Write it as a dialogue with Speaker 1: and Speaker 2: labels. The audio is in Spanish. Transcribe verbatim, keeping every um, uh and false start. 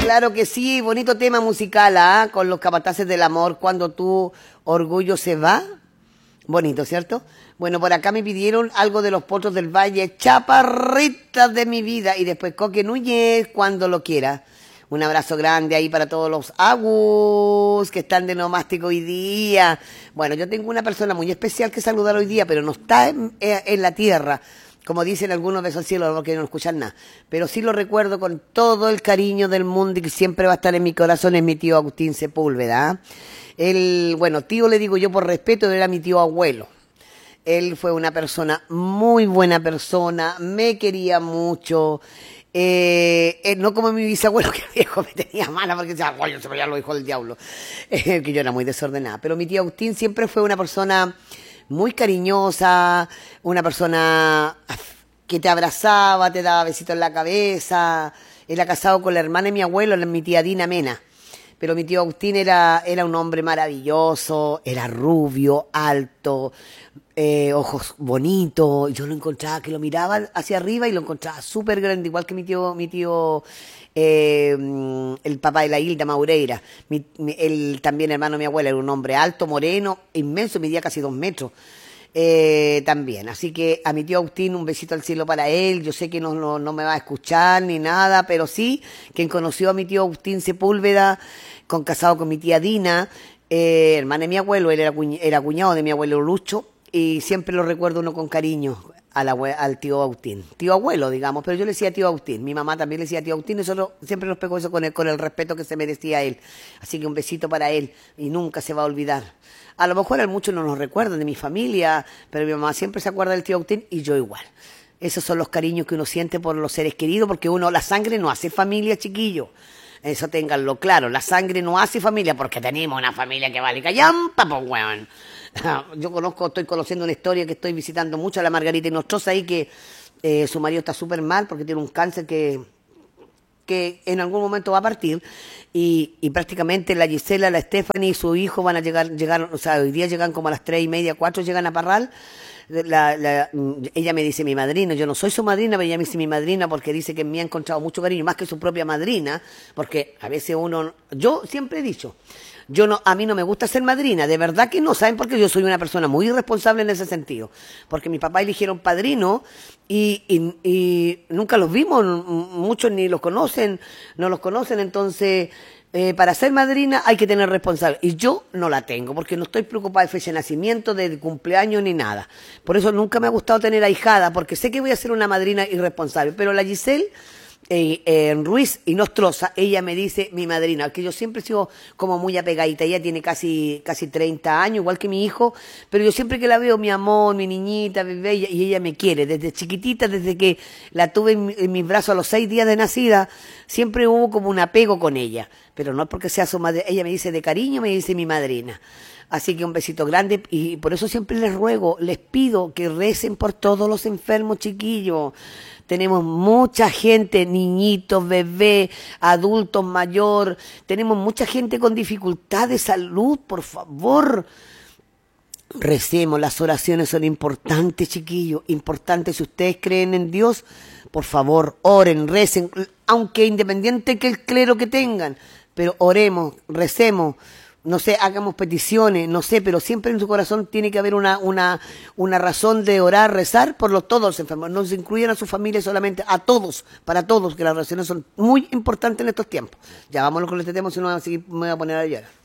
Speaker 1: Claro que sí, bonito tema musical, ¿ah? Con los capataces del amor, cuando tu orgullo se va. Bonito, ¿cierto? Bueno, por acá me pidieron algo de los Potros del Valle, chaparritas de mi vida, y después Coque Núñez, cuando lo quiera. Un abrazo grande ahí para todos los agus que están de nomástico hoy día. Bueno, yo tengo una persona muy especial que saludar hoy día, pero no está en, en la tierra, como dicen algunos besos al cielo, porque no escuchan nada. Pero sí lo recuerdo con todo el cariño del mundo y que siempre va a estar en mi corazón, es mi tío Agustín Sepúlveda. Él, bueno, tío le digo yo por respeto, era mi tío abuelo. Él fue una persona, muy buena persona, me quería mucho. Eh, eh, no como mi bisabuelo, que el viejo me tenía mala porque decía, oye, se me ya lo dijo el diablo, eh, que yo era muy desordenada. Pero mi tío Agustín siempre fue una persona muy cariñosa, una persona que te abrazaba, te daba besitos en la cabeza. Era casado con la hermana de mi abuelo, mi tía Dina Mena. Pero mi tío Agustín era, era un hombre maravilloso, era rubio, alto, eh, ojos bonitos. Yo lo encontraba, que lo miraba hacia arriba y lo encontraba súper grande, igual que mi tío, mi tío eh, el papá de la Hilda Maureira. Mi, mi, él también, hermano de mi abuela, era un hombre alto, moreno, inmenso, medía casi dos metros. Eh, también, así que a mi tío Agustín un besito al cielo para él. Yo sé que no, no, no me va a escuchar ni nada, pero sí, quien conoció a mi tío Agustín Sepúlveda, con, casado con mi tía Dina, eh, hermana de mi abuelo, él era, cuñ, era cuñado de mi abuelo Lucho, y siempre lo recuerdo uno con cariño al, al tío Agustín, tío abuelo digamos, pero yo le decía tío Agustín, mi mamá también le decía tío Agustín, y nosotros siempre nos pegó eso con el, con el respeto que se merecía él, así que un besito para él, y nunca se va a olvidar. A lo mejor a muchos no nos recuerdan de mi familia, pero mi mamá siempre se acuerda del tío Agustín y yo igual. Esos son los cariños que uno siente por los seres queridos, porque uno, la sangre no hace familia, chiquillo. Eso ténganlo claro, la sangre no hace familia, porque tenemos una familia que vale callampa, pues weón. Yo conozco, estoy conociendo una historia que estoy visitando mucho a la Margarita Inostroza ahí, que eh, su marido está súper mal porque tiene un cáncer que... que en algún momento va a partir, y, y prácticamente la Gisela, la Stephanie y su hijo van a llegar, llegar, o sea, hoy día llegan como a las tres y media, cuatro, llegan a Parral. La, la, ella me dice mi madrina, yo no soy su madrina, pero ella me dice mi madrina porque dice que me ha encontrado mucho cariño, más que su propia madrina, porque a veces uno, yo siempre he dicho, yo no, a mí no me gusta ser madrina, de verdad que no, ¿saben? Porque yo soy una persona muy irresponsable en ese sentido, porque mi papá eligieron padrino y, y, y nunca los vimos, muchos ni los conocen, no los conocen, entonces eh, para ser madrina hay que tener responsabilidad, y yo no la tengo, porque no estoy preocupada de fecha de nacimiento, de cumpleaños ni nada, por eso nunca me ha gustado tener ahijada, porque sé que voy a ser una madrina irresponsable, pero la Giselle... Eh, eh, Ruiz y Nostroza, ella me dice mi madrina, que yo siempre sigo como muy apegadita, ella tiene casi casi treinta años, igual que mi hijo, pero yo siempre que la veo, mi amor, mi niñita, bebé, y ella me quiere, desde chiquitita, desde que la tuve en, en mis brazos a los seis días de nacida, siempre hubo como un apego con ella, pero no es porque sea su madre, ella me dice de cariño, me dice mi madrina. Así que un besito grande, y por eso siempre les ruego, les pido que recen por todos los enfermos, chiquillos. Tenemos mucha gente, niñitos, bebés, adultos, mayor. Tenemos mucha gente con dificultad de salud, por favor. Recemos, las oraciones son importantes, chiquillos, importantes. Si ustedes creen en Dios, por favor, oren, recen, aunque independiente que el clero que tengan, pero oremos, recemos. No sé, hagamos peticiones, no sé, pero siempre en su corazón tiene que haber una, una, una razón de orar, rezar por los, todos los enfermos. No se incluyan a su familia solamente, a todos, para todos, que las oraciones son muy importantes en estos tiempos. Ya vámonos con este tema, si no me voy a poner a llorar.